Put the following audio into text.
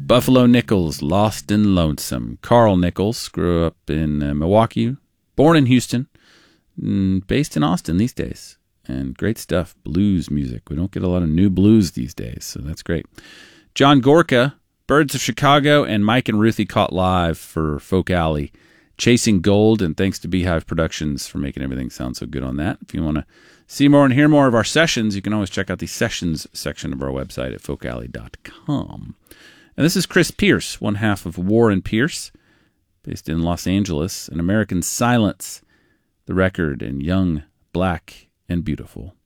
Buffalo Nichols, Lost and Lonesome. Carl Nichols grew up in Milwaukee, born in Houston, based in Austin these days. And great stuff, blues music. We don't get a lot of new blues these days, so that's great. John Gorka, Birds of Chicago, and Mike and Ruthie Caught Live for Folk Alley. Chasing Gold, and thanks to Beehive Productions for making everything sound so good on that. If you want to see more and hear more of our sessions, you can always check out the sessions section of our website at folkalley.com. And this is Chris Pierce, one half of War and Pierce, based in Los Angeles, and American Silence, the record, and Young, Black, and Beautiful.